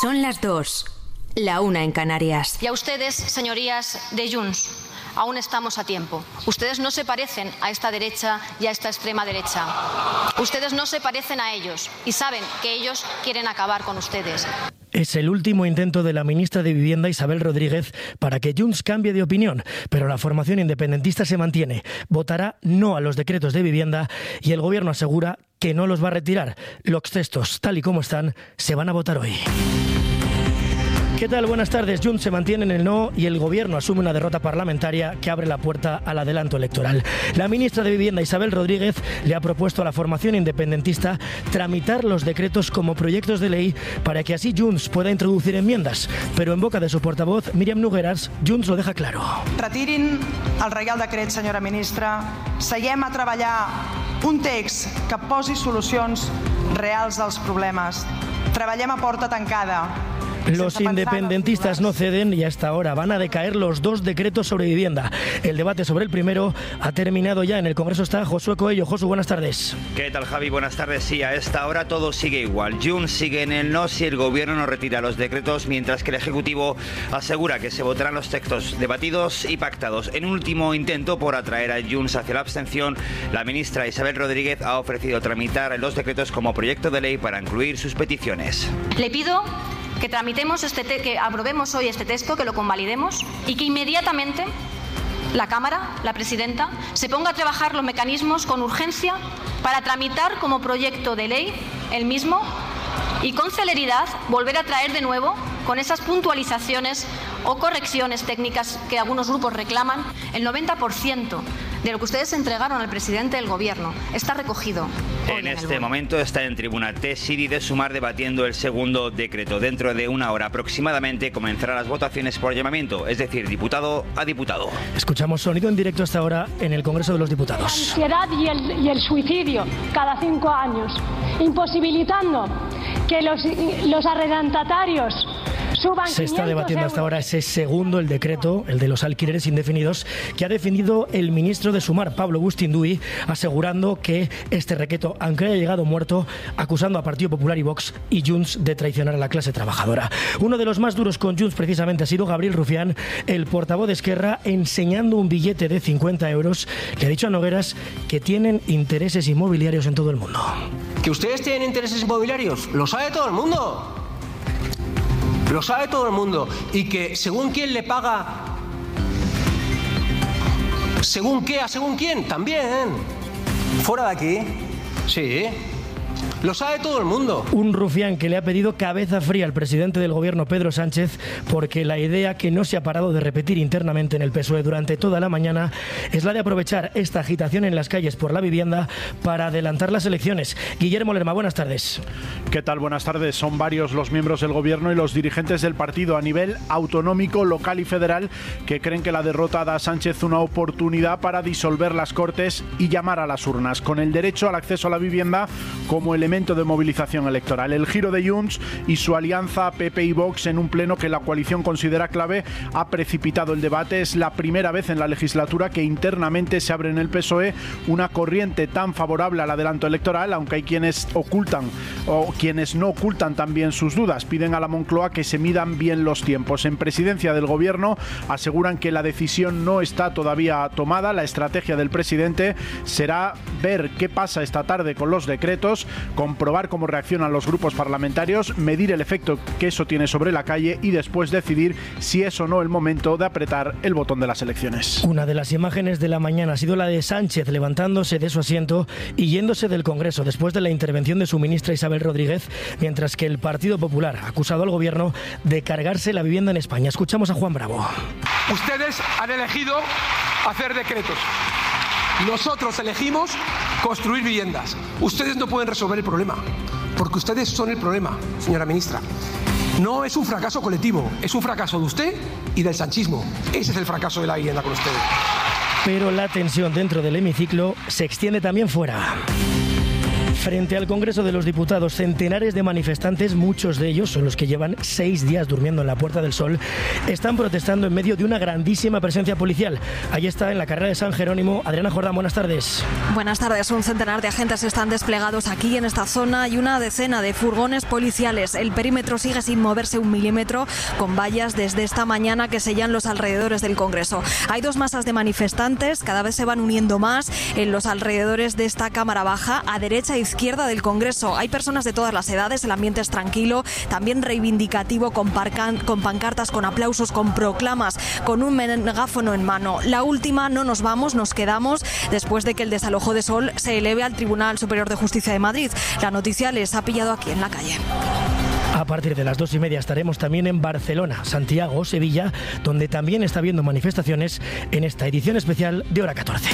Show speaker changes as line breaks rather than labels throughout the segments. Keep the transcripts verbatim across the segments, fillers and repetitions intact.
Son las dos, la una en Canarias.
Y a ustedes, señorías de Junts, aún estamos a tiempo. Ustedes no se parecen a esta derecha y a esta extrema derecha. Ustedes no se parecen a ellos y saben que ellos quieren acabar con ustedes.
Es el último intento de la ministra de Vivienda, Isabel Rodríguez, para que Junts cambie de opinión, pero la formación independentista se mantiene. Votará no a los decretos de vivienda y el Gobierno asegura que no los va a retirar. Los textos, tal y como están, se van a votar hoy. ¿Qué tal? Buenas tardes. Junts se mantiene en el no y el Gobierno asume una derrota parlamentaria que abre la puerta al adelanto electoral. La ministra de Vivienda, Isabel Rodríguez, le ha propuesto a la formación independentista tramitar los decretos como proyectos de ley para que así Junts pueda introducir enmiendas. Pero en boca de su portavoz, Míriam Nogueras, Junts lo deja claro.
Retirin el Reial Decret, senyora ministra. Seguem a treballar un text que posi solucions reals als problemes. Treballem a porta tancada.
Los independentistas no ceden y hasta ahora van a decaer los dos decretos sobre vivienda. El debate sobre el primero ha terminado ya. En el Congreso está Josué Coello. Josu, buenas tardes.
¿Qué tal, Javi? Buenas tardes. Sí, a esta hora todo sigue igual. Junts sigue en el no si el Gobierno no retira los decretos, mientras que el Ejecutivo asegura que se votarán los textos debatidos y pactados. En un último intento por atraer a Junts hacia la abstención, la ministra Isabel Rodríguez ha ofrecido tramitar los decretos como proyecto de ley para incluir sus peticiones.
Le pido que tramitemos este te- que aprobemos hoy este texto, que lo convalidemos y que inmediatamente la Cámara, la Presidenta, se ponga a trabajar los mecanismos con urgencia para tramitar como proyecto de ley el mismo y con celeridad volver a traer de nuevo con esas puntualizaciones o correcciones técnicas que algunos grupos reclaman. El noventa por ciento de lo que ustedes entregaron al presidente del Gobierno está recogido.
En este momento está en tribuna Tesiri de Sumar debatiendo el segundo decreto. Dentro de una hora aproximadamente comenzarán las votaciones por llamamiento, es decir, diputado a diputado.
Escuchamos sonido en directo hasta ahora en el Congreso de los Diputados.
La ansiedad y el, y el suicidio cada cinco años, imposibilitando que los, los arrendatarios suban.
Se está debatiendo hasta ahora ese segundo, el decreto, el de los alquileres indefinidos, que ha defendido el ministro de Sumar, Pablo Bustinduy, asegurando que este decreto, aunque haya llegado muerto, acusando a Partido Popular y Vox y Junts de traicionar a la clase trabajadora. Uno de los más duros con Junts precisamente ha sido Gabriel Rufián, el portavoz de Esquerra, enseñando un billete de cincuenta euros, que ha dicho a Nogueras que tienen intereses inmobiliarios en todo el mundo.
¿Que ustedes tienen intereses inmobiliarios? Lo sabe todo el mundo. Lo sabe todo el mundo. Y que según quién le paga, según qué, a según quién, también. Fuera de aquí. Sí. Lo sabe todo el mundo.
Un Rufián que le ha pedido cabeza fría al presidente del Gobierno, Pedro Sánchez, porque la idea que no se ha parado de repetir internamente en el P S O E durante toda la mañana es la de aprovechar esta agitación en las calles por la vivienda para adelantar las elecciones. Guillermo Lerma, buenas tardes.
¿Qué tal? Buenas tardes. Son varios los miembros del Gobierno y los dirigentes del partido a nivel autonómico, local y federal que creen que la derrota da a Sánchez una oportunidad para disolver las Cortes y llamar a las urnas, con el derecho al acceso a la vivienda como elemento de movilización electoral. El giro de Junts y su alianza P P y Vox en un pleno que la coalición considera clave ha precipitado el debate. Es la primera vez en la legislatura que internamente se abre en el P S O E una corriente tan favorable al adelanto electoral, aunque hay quienes ocultan o quienes no ocultan también sus dudas. Piden a la Moncloa que se midan bien los tiempos. En presidencia del Gobierno aseguran que la decisión no está todavía tomada. La estrategia del presidente será ver qué pasa esta tarde con los decretos, comprobar cómo reaccionan los grupos parlamentarios, medir el efecto que eso tiene sobre la calle y después decidir si es o no el momento de apretar el botón de las elecciones.
Una de las imágenes de la mañana ha sido la de Sánchez levantándose de su asiento y yéndose del Congreso después de la intervención de su ministra Isabel Rodríguez, mientras que el Partido Popular ha acusado al Gobierno de cargarse la vivienda en España. Escuchamos a Juan Bravo.
Ustedes han elegido hacer decretos. Nosotros elegimos construir viviendas. Ustedes no pueden resolver el problema, porque ustedes son el problema, señora ministra. No es un fracaso colectivo, es un fracaso de usted y del sanchismo. Ese es el fracaso de la vivienda con ustedes.
Pero la tensión dentro del hemiciclo se extiende también fuera. Frente al Congreso de los Diputados, centenares de manifestantes, muchos de ellos son los que llevan seis días durmiendo en la Puerta del Sol, están protestando en medio de una grandísima presencia policial. Ahí está, en la carrera de San Jerónimo, Adriana Jordán, buenas tardes.
Buenas tardes. Un centenar de agentes están desplegados aquí en esta zona y una decena de furgones policiales. El perímetro sigue sin moverse un milímetro, con vallas desde esta mañana que sellan los alrededores del Congreso. Hay dos masas de manifestantes, cada vez se van uniendo más en los alrededores de esta Cámara Baja, a derecha e izquierda del Congreso. Hay personas de todas las edades, el ambiente es tranquilo, también reivindicativo, con, parcan, con pancartas, con aplausos, con proclamas, con un megáfono en mano. La última, no nos vamos, nos quedamos, después de que el desalojo de Sol se eleve al Tribunal Superior de Justicia de Madrid. La noticia les ha pillado aquí en la calle.
A partir de las dos y media estaremos también en Barcelona, Santiago o Sevilla, donde también está habiendo manifestaciones en esta edición especial de Hora catorce.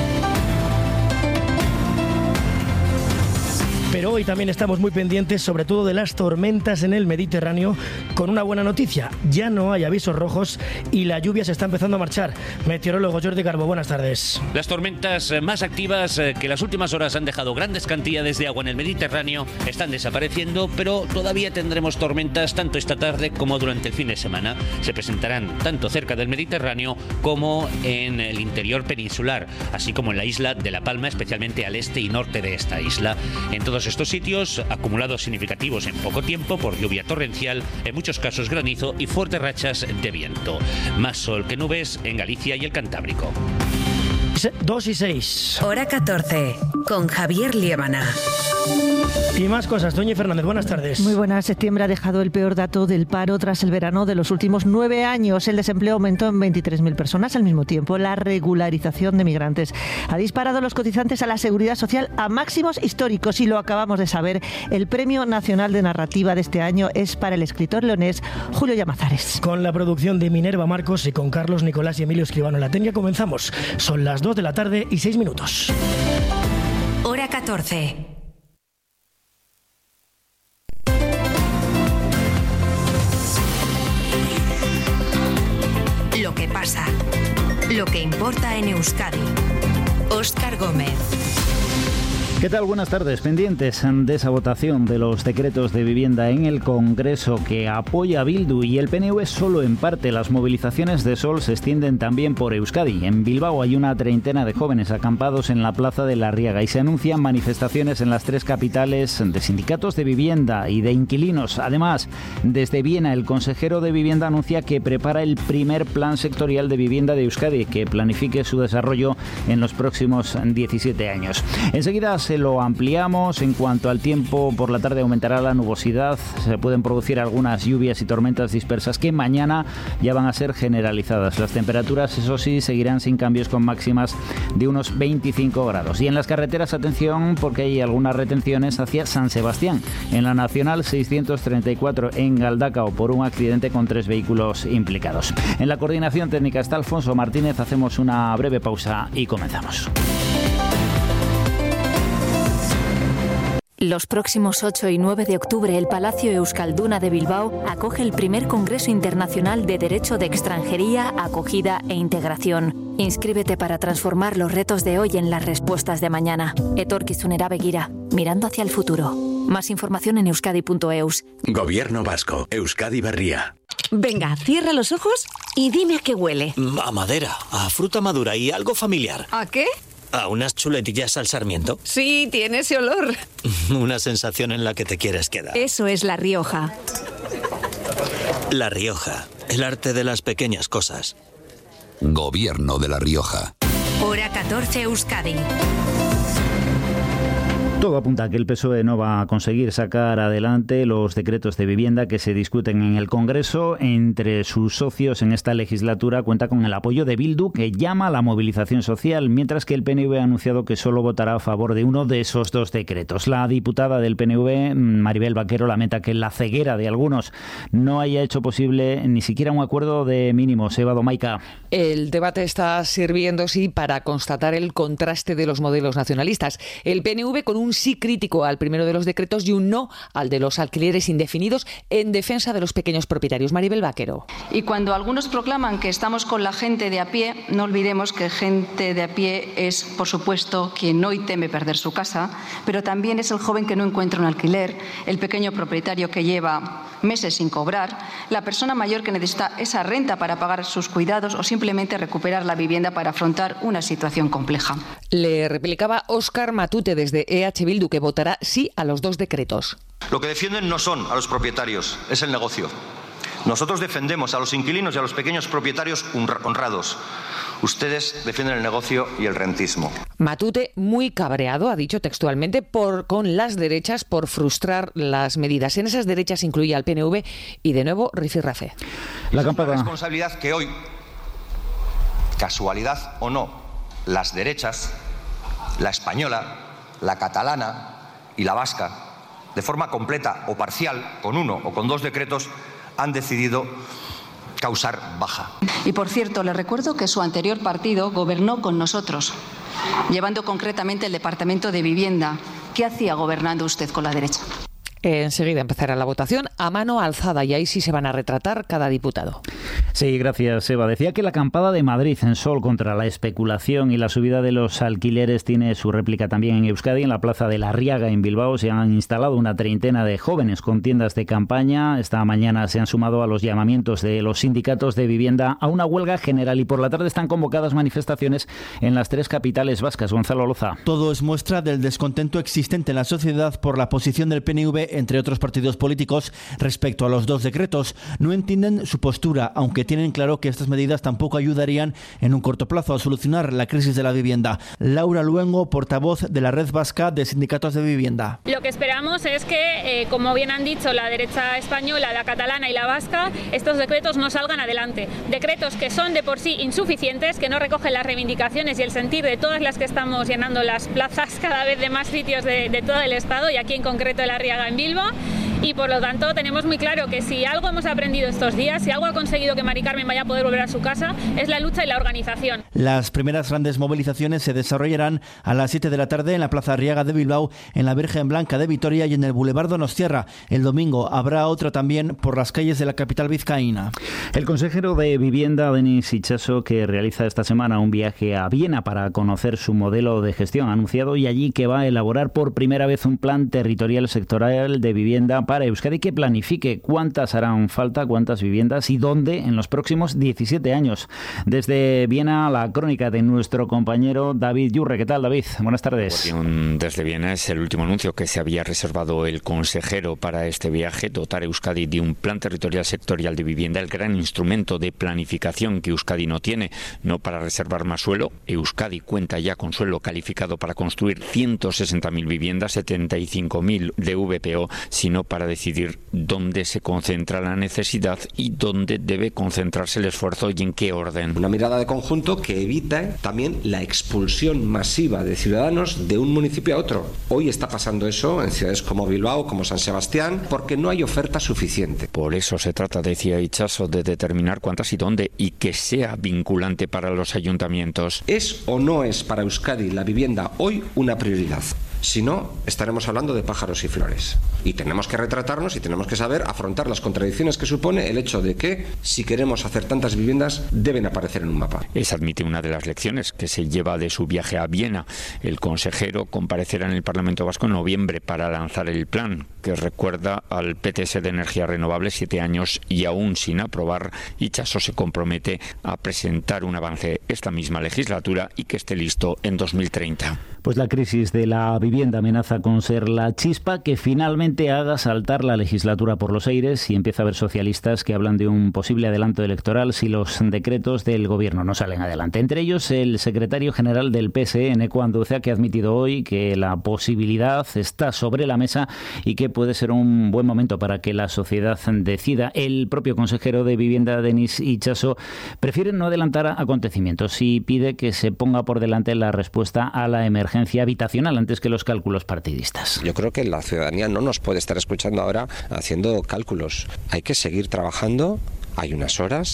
Pero hoy también estamos muy pendientes, sobre todo de las tormentas en el Mediterráneo, con una buena noticia. Ya no hay avisos rojos y la lluvia se está empezando a marchar. Meteorólogo Jordi Garbo, buenas tardes.
Las tormentas más activas, que las últimas horas han dejado grandes cantidades de agua en el Mediterráneo, están desapareciendo, pero todavía tendremos tormentas tanto esta tarde como durante el fin de semana. Se presentarán tanto cerca del Mediterráneo como en el interior peninsular, así como en la isla de La Palma, especialmente al este y norte de esta isla. En todos estos sitios, acumulados significativos en poco tiempo por lluvia torrencial, en muchos casos granizo y fuertes rachas de viento. Más sol que nubes en Galicia y el Cantábrico.
dos y seis.
Hora catorce, con Javier Liébana.
Y más cosas. Doña Fernández, buenas tardes.
Muy buenas. Septiembre ha dejado el peor dato del paro tras el verano de los últimos nueve años. El desempleo aumentó en veintitrés mil personas. Al mismo tiempo, la regularización de migrantes ha disparado los cotizantes a la Seguridad Social a máximos históricos. Y lo acabamos de saber. El Premio Nacional de Narrativa de este año es para el escritor leonés Julio Llamazares.
Con la producción de Minerva Marcos y con Carlos Nicolás y Emilio Escribano en la técnica comenzamos. Son las dos de la tarde y seis minutos.
Hora catorce. Lo que pasa, lo que importa en Euskadi. Óscar Gómez.
¿Qué tal? Buenas tardes. Pendientes de esa votación de los decretos de vivienda en el Congreso que apoya a Bildu y el P N V solo en parte. Las movilizaciones de Sol se extienden también por Euskadi. En Bilbao hay una treintena de jóvenes acampados en la plaza de La Riaga y se anuncian manifestaciones en las tres capitales de sindicatos de vivienda y de inquilinos. Además, desde Viena, el consejero de Vivienda anuncia que prepara el primer plan sectorial de vivienda de Euskadi que planifique su desarrollo en los próximos diecisiete años. Enseguida se lo ampliamos. En cuanto al tiempo, por la tarde aumentará la nubosidad, se pueden producir algunas lluvias y tormentas dispersas que mañana ya van a ser generalizadas. Las temperaturas, eso sí, seguirán sin cambios con máximas de unos veinticinco grados. Y en las carreteras, atención, porque hay algunas retenciones hacia San Sebastián. En la Nacional seiscientos treinta y cuatro en Galdacao por un accidente con tres vehículos implicados. En la coordinación técnica está Alfonso Martínez. Hacemos una breve pausa y comenzamos.
Los próximos ocho y nueve de octubre, el Palacio Euskalduna de Bilbao acoge el primer Congreso Internacional de Derecho de Extranjería, Acogida e Integración. Inscríbete para transformar los retos de hoy en las respuestas de mañana. Etorkizunera begira, mirando hacia el futuro. Más información en euskadi punto eus.
Gobierno Vasco, Euskadi Berria.
Venga, cierra los ojos y dime a qué huele.
A madera, a fruta madura y algo familiar.
¿A qué?
¿A unas chuletillas al sarmiento?
Sí, tiene ese olor.
Una sensación en la que te quieres quedar.
Eso es La Rioja.
La Rioja, el arte de las pequeñas cosas.
Gobierno de La Rioja.
Hora catorce Euskadi.
Todo apunta a que el P S O E no va a conseguir sacar adelante los decretos de vivienda que se discuten en el Congreso. Entre sus socios en esta legislatura cuenta con el apoyo de Bildu, que llama a la movilización social, mientras que el P N V ha anunciado que solo votará a favor de uno de esos dos decretos. La diputada del P N V, Maribel Vaquero, lamenta que la ceguera de algunos no haya hecho posible ni siquiera un acuerdo de mínimos. Eva Domaica.
El debate está sirviendo, sí, para constatar el contraste de los modelos nacionalistas. El P N V con un un sí crítico al primero de los decretos y un no al de los alquileres indefinidos en defensa de los pequeños propietarios. Maribel Vaquero.
Y cuando algunos proclaman que estamos con la gente de a pie, no olvidemos que gente de a pie es, por supuesto, quien hoy teme perder su casa, pero también es el joven que no encuentra un alquiler, el pequeño propietario que lleva meses sin cobrar, la persona mayor que necesita esa renta para pagar sus cuidados o simplemente recuperar la vivienda para afrontar una situación compleja.
Le replicaba Óscar Matute desde E H Bildu, que votará sí a los dos decretos.
Lo que defienden no son a los propietarios, es el negocio. Nosotros defendemos a los inquilinos y a los pequeños propietarios honrados. Ustedes defienden el negocio y el rentismo.
Matute, muy cabreado, ha dicho textualmente, por, con las derechas por frustrar las medidas. En esas derechas incluye al P N V y, de nuevo, rifirrafe.
La campaña... Es una responsabilidad que hoy, casualidad o no, las derechas, la española, la catalana y la vasca, de forma completa o parcial, con uno o con dos decretos, han decidido causar baja.
Y por cierto, le recuerdo que su anterior partido gobernó con nosotros, llevando concretamente el Departamento de Vivienda. ¿Qué hacía gobernando usted con la derecha?
Enseguida empezará la votación a mano alzada y ahí sí se van a retratar cada diputado.
Sí, gracias, Eva. Decía que la acampada de Madrid en Sol contra la especulación y la subida de los alquileres tiene su réplica también en Euskadi. En la plaza de La Arriaga, en Bilbao, se han instalado una treintena de jóvenes con tiendas de campaña. Esta mañana se han sumado a los llamamientos de los sindicatos de vivienda a una huelga general y por la tarde están convocadas manifestaciones en las tres capitales vascas. Gonzalo Loza.
Todo es muestra del descontento existente en la sociedad por la posición del P N V, entre otros partidos políticos, respecto a los dos decretos. No entienden su postura, aunque tienen claro que estas medidas tampoco ayudarían en un corto plazo a solucionar la crisis de la vivienda. Laura Luengo, portavoz de la Red Vasca de Sindicatos de Vivienda.
Lo que esperamos es que, eh, como bien han dicho la derecha española, la catalana y la vasca, estos decretos no salgan adelante. Decretos que son de por sí insuficientes, que no recogen las reivindicaciones y el sentir de todas las que estamos llenando las plazas cada vez de más sitios de, de todo el Estado y aquí en concreto en La Arriaga, en Bilbao. Y por lo tanto tenemos muy claro que si algo hemos aprendido estos días, si algo ha conseguido que Mari Carmen vaya a poder volver a su casa, es la lucha y la organización.
Las primeras grandes movilizaciones se desarrollarán a las siete de la tarde en la Plaza Arriaga de Bilbao, en la Virgen Blanca de Vitoria y en el Boulevard Donostiarra. El domingo habrá otra también por las calles de la capital vizcaína.
El consejero de Vivienda, Denis Itxaso, que realiza esta semana un viaje a Viena para conocer su modelo de gestión, ha anunciado y allí que va a elaborar por primera vez un plan territorial sectorial de vivienda para Euskadi que planifique cuántas harán falta, cuántas viviendas y dónde en los próximos diecisiete años. Desde Viena, la crónica de nuestro compañero David Yurre. ¿Qué tal, David? Buenas tardes.
Desde Viena es el último anuncio que se había reservado el consejero para este viaje, dotar a Euskadi de un plan territorial sectorial de vivienda, el gran instrumento de planificación que Euskadi no tiene, no para reservar más suelo. Euskadi cuenta ya con suelo calificado para construir ciento sesenta mil viviendas, setenta y cinco mil de V P O, sino para decidir dónde se concentra la necesidad y dónde debe concentrarse el esfuerzo y en qué orden.
Una mirada de conjunto que evita también la expulsión masiva de ciudadanos de un municipio a otro. Hoy está pasando eso en ciudades como Bilbao, como San Sebastián, porque no hay oferta suficiente.
Por eso se trata, decía Itxaso, de determinar cuántas y dónde y que sea vinculante para los ayuntamientos.
¿Es o no es para Euskadi la vivienda hoy una prioridad? Si no, estaremos hablando de pájaros y flores. Y tenemos que retratarnos y tenemos que saber afrontar las contradicciones que supone el hecho de que, si queremos hacer tantas viviendas, deben aparecer en un mapa.
Esa admite una de las lecciones que se lleva de su viaje a Viena. El consejero comparecerá en el Parlamento Vasco en noviembre para lanzar el plan, que recuerda al P T S de energías renovables, siete años y aún sin aprobar. Itxaso se compromete a presentar un avance esta misma legislatura y que esté listo en dos mil treinta.
Pues la crisis de la vivienda amenaza con ser la chispa que finalmente haga saltar la legislatura por los aires y empieza a haber socialistas que hablan de un posible adelanto electoral si los decretos del gobierno no salen adelante. Entre ellos el secretario general del P S E, Eneko Andueza, que ha admitido hoy que la posibilidad está sobre la mesa y que puede ser un buen momento para que la sociedad decida. El propio consejero de Vivienda, Denis Itxaso, prefiere no adelantar acontecimientos y pide que se ponga por delante la respuesta a la emergencia habitacional antes que los cálculos partidistas.
Yo creo que la ciudadanía no nos puede estar escuchando ahora haciendo cálculos. Hay que seguir trabajando, hay unas horas,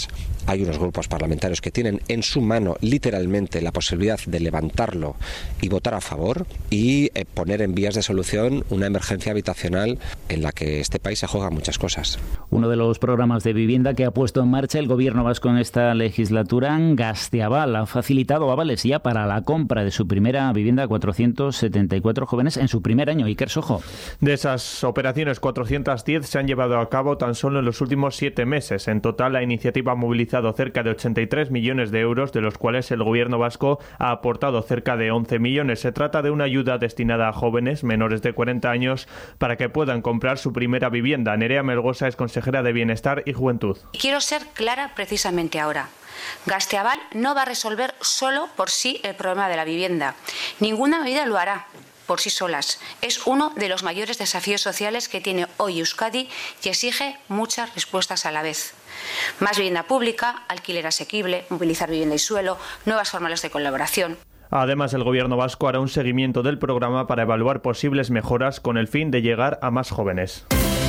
Hay unos grupos parlamentarios que tienen en su mano literalmente la posibilidad de levantarlo y votar a favor y eh, poner en vías de solución una emergencia habitacional en la que este país se juega muchas cosas.
Uno de los programas de vivienda que ha puesto en marcha el gobierno vasco en esta legislatura, Gazteaval, ha facilitado avales ya para la compra de su primera vivienda a cuatrocientos setenta y cuatro jóvenes en su primer año. Iker Sojo.
De esas operaciones, cuatrocientas diez se han llevado a cabo tan solo en los últimos siete meses. En total, la iniciativa ha movilizado cerca de ochenta y tres millones de euros, de los cuales el gobierno vasco ha aportado cerca de once millones. Se trata de una ayuda destinada a jóvenes menores de cuarenta años para que puedan comprar su primera vivienda. Nerea Melgosa es consejera de Bienestar y Juventud.
Quiero ser clara precisamente ahora. Gazteaval no va a resolver solo por sí el problema de la vivienda. Ninguna medida lo hará por sí solas. Es uno de los mayores desafíos sociales que tiene hoy Euskadi y exige muchas respuestas a la vez. Más vivienda pública, alquiler asequible, movilizar vivienda y suelo, nuevas fórmulas de colaboración.
Además, el gobierno vasco hará un seguimiento del programa para evaluar posibles mejoras con el fin de llegar a más jóvenes.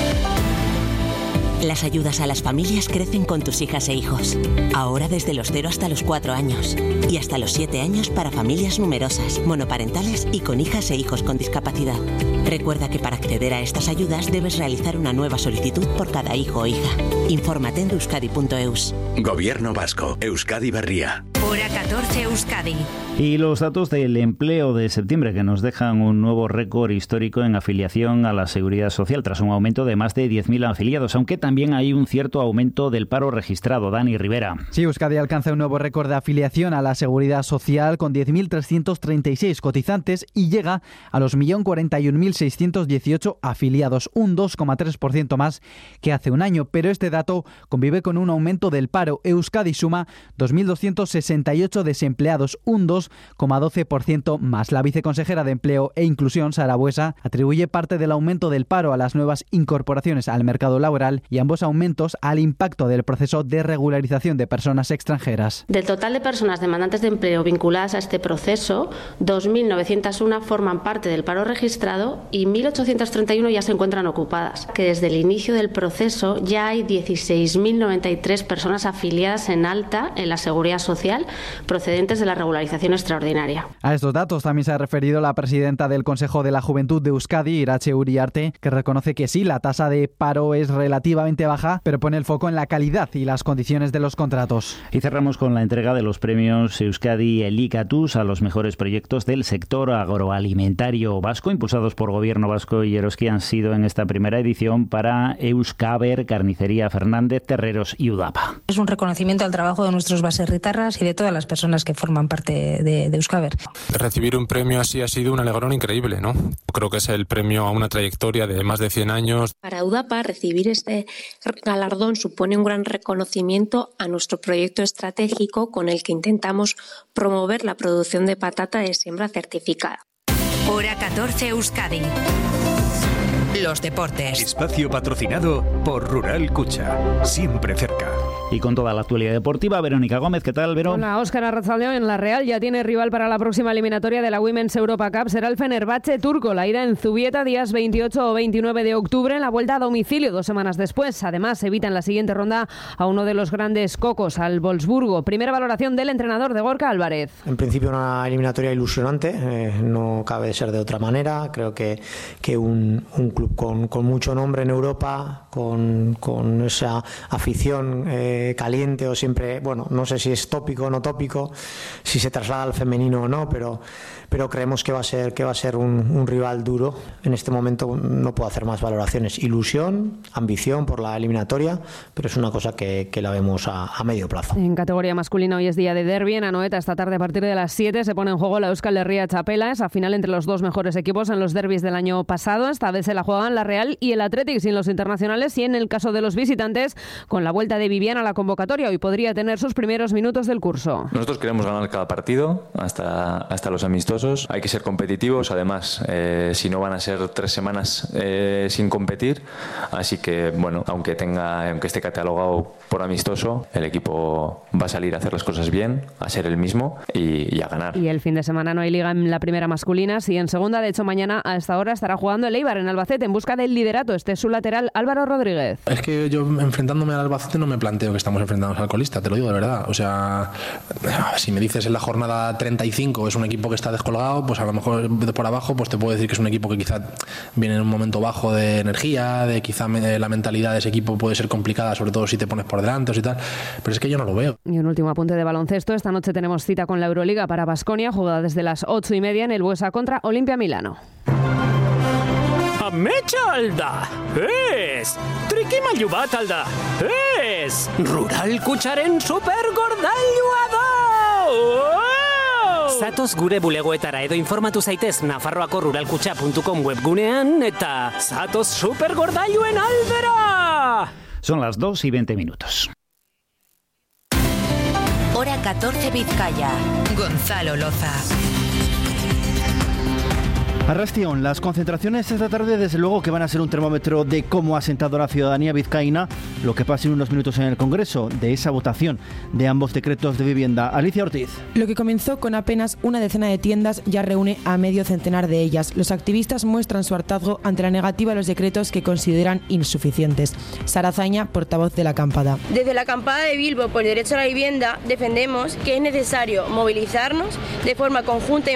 Las ayudas a las familias crecen con tus hijas e hijos. Ahora desde los cero hasta los cuatro años. Y hasta los siete años para familias numerosas, monoparentales y con hijas e hijos con discapacidad. Recuerda que para acceder a estas ayudas debes realizar una nueva solicitud por cada hijo o hija. Infórmate en euskadi punto eus.
Gobierno vasco. Euskadi Berria.
Hora catorce Euskadi.
Y los datos del empleo de septiembre, que nos dejan un nuevo récord histórico en afiliación a la Seguridad Social, tras un aumento de más de diez mil afiliados, aunque también hay un cierto aumento del paro registrado. Dani Rivera.
Sí, Euskadi alcanza un nuevo récord de afiliación a la Seguridad Social con diez mil trescientos treinta y seis cotizantes y llega a los un millón cuarenta y un mil seiscientos dieciocho afiliados, un dos coma tres por ciento más que hace un año. Pero este dato convive con un aumento del paro. Euskadi suma dos mil doscientos sesenta y ocho desempleados, un dos coma doce por ciento más. La viceconsejera de Empleo e Inclusión, Sara Buesa, atribuye parte del aumento del paro a las nuevas incorporaciones al mercado laboral y ambos aumentos al impacto del proceso de regularización de personas extranjeras.
Del total de personas demandantes de empleo vinculadas a este proceso, dos mil novecientos uno forman parte del paro registrado y mil ochocientos treinta y uno ya se encuentran ocupadas. Que desde el inicio del proceso ya hay dieciséis mil noventa y tres personas afiliadas en alta en la Seguridad Social procedentes de la regularización extraordinaria.
A estos datos también se ha referido la presidenta del Consejo de la Juventud de Euskadi, Irache Uriarte, que reconoce que sí, la tasa de paro es relativamente baja, pero pone el foco en la calidad y las condiciones de los contratos.
Y cerramos con la entrega de los premios Euskadi Elikatus a los mejores proyectos del sector agroalimentario vasco, impulsados por Gobierno Vasco y Eroski. Han sido en esta primera edición para Euskaber, Carnicería Fernández, Terreros y Udapa.
Es un reconocimiento al trabajo de nuestros baserritarras y de todas las personas que forman parte de, de Euskaber.
Recibir un premio así ha sido un alegrón increíble, ¿no? Creo que es el premio a una trayectoria de más de cien años.
Para Udapa, recibir este galardón supone un gran reconocimiento a nuestro proyecto estratégico con el que intentamos promover la producción de patata de siembra certificada.
Hora catorce Euskadi. Los deportes.
Espacio patrocinado por Rural Cucha. Siempre cerca.
Y con toda la actualidad deportiva, Verónica Gómez, ¿qué tal, Verón?
Hola, Óscar Arrazaldeo. En la Real ya tiene rival para la próxima eliminatoria de la Women's Europa Cup. Será el Fenerbahce turco. La ida en Zubieta días veintiocho o veintinueve de octubre. La vuelta a domicilio dos semanas después. Además, evita en la siguiente ronda a uno de los grandes cocos, al Wolfsburgo. Primera valoración del entrenador de Gorka Álvarez.
En principio una eliminatoria ilusionante. Eh, no cabe ser de otra manera. Creo que, que un, un club con, con mucho nombre en Europa, con, con esa afición eh, caliente o siempre, bueno, no sé si es tópico o no tópico, si se traslada al femenino o no, pero, pero creemos que va a ser, que va a ser un, un rival duro. En este momento no puedo hacer más valoraciones. Ilusión, ambición por la eliminatoria, pero es una cosa que, que la vemos a, a medio plazo.
En categoría masculina hoy es día de derbi. En Anoeta esta tarde a partir de las siete se pone en juego la Euskal Herria Txapela, esa final entre los dos mejores equipos en los derbis del año pasado. Esta vez se la juegan la Real y el Athletic sin los internacionales, y en el caso de los visitantes con la vuelta de Vivian a la convocatoria. Hoy podría tener sus primeros minutos del curso.
Nosotros queremos ganar cada partido hasta, hasta los amistosos. Hay que ser competitivos, además eh, si no van a ser tres semanas eh, sin competir, así que bueno, aunque tenga aunque esté catalogado por amistoso, el equipo va a salir a hacer las cosas bien, a ser el mismo y, y a ganar.
Y el fin de semana no hay liga en la primera masculina, sí en segunda. De hecho, mañana a esta hora estará jugando el Eibar en Albacete en busca del liderato. Este es su lateral Álvaro Rodríguez.
Es que yo enfrentándome al Albacete no me planteo
que estamos enfrentando al Colista, te lo digo de verdad. O sea, si me dices en la jornada treinta y cinco es un equipo que está descolgado, pues a lo mejor de por abajo pues te puedo decir que es un equipo que quizá viene en un momento bajo de energía, de quizá la mentalidad de ese equipo puede ser complicada, sobre todo si te pones por delante y tal, pero es que yo no lo veo.
Y un último apunte de baloncesto. Esta noche tenemos cita con la Euroliga para Baskonia, jugada desde las ocho y media en el Buesa contra Olimpia Milano.
Ametxalda, ez! Trikimailu bat alda, ez! Rural Kutxaren supergordailua da! Oh! Zatoz gure bulegoetara edo informatu zaitez Nafarroako ruralkutxa puntu com webgunean eta zatoz supergordailuen aldera!
Son las dos y veinte minutos.
Hora catorce Vizcaya. Gonzalo Loza.
Arrastion, las concentraciones esta tarde desde luego que van a ser un termómetro de cómo ha sentado la ciudadanía vizcaína lo que pase en unos minutos en el Congreso, de esa votación de ambos decretos de vivienda. Alicia Ortiz.
Lo que comenzó con apenas una decena de tiendas ya reúne a medio centenar de ellas. Los activistas muestran su hartazgo ante la negativa a los decretos que consideran insuficientes. Sara Zaña, portavoz de la acampada.
Desde la acampada de Bilbo por el derecho a la vivienda defendemos que es necesario movilizarnos de forma conjunta